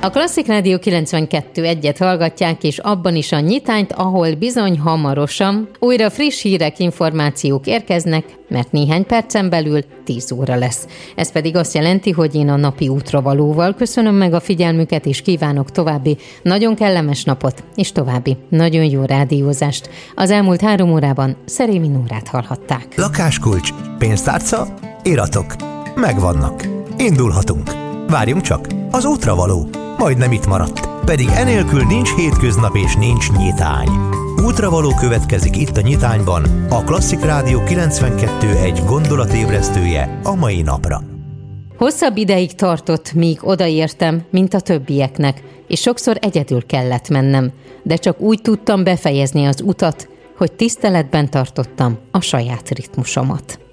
A Klasszik Rádió 92.1-et hallgatják, és abban is a nyitányt, ahol bizony hamarosan újra friss hírek, információk érkeznek, mert néhány percen belül 10 óra lesz. Ez pedig azt jelenti, hogy én a napi útravalóval köszönöm meg a figyelmüket, és kívánok további nagyon kellemes napot, és további nagyon jó rádiózást. Az elmúlt 3 órában Szerémi Nórát hallhatták. Lakáskulcs, pénztárca, iratok. Megvannak. Indulhatunk. Várjunk csak, az útravaló majdnem itt maradt. Pedig enélkül nincs hétköznap és nincs nyitány. Útravaló következik itt a nyitányban, a Klasszik Rádió 92.1 gondolatébresztője a mai napra. Hosszabb ideig tartott, míg odaértem, mint a többieknek, és sokszor egyedül kellett mennem, de csak úgy tudtam befejezni az utat, hogy tiszteletben tartottam a saját ritmusomat.